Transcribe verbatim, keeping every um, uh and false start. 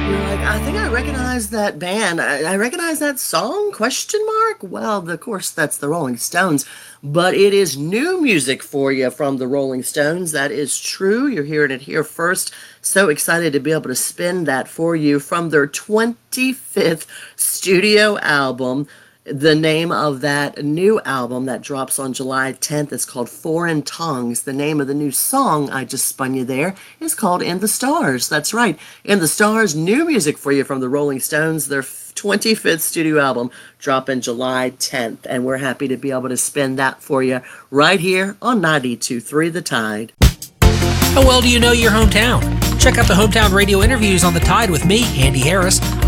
You're like, I think I recognize that band. I, I recognize that song? Question mark? Well, of course, that's the Rolling Stones, but it is new music for you from the Rolling Stones. That is true. You're hearing it here first. So excited to be able to spin that for you from their twenty-fifth studio album. The name of that new album that drops on July tenth is called Foreign Tongues. The name of the new song I just spun you there is called In the Stars. That's right. In the Stars, new music for you from the Rolling Stones, their twenty-fifth studio album, dropping July tenth. And we're happy to be able to spin that for you right here on ninety-two point three The Tide. How well do you know your hometown? Check out the Hometown Radio interviews on The Tide with me, Andy Harris,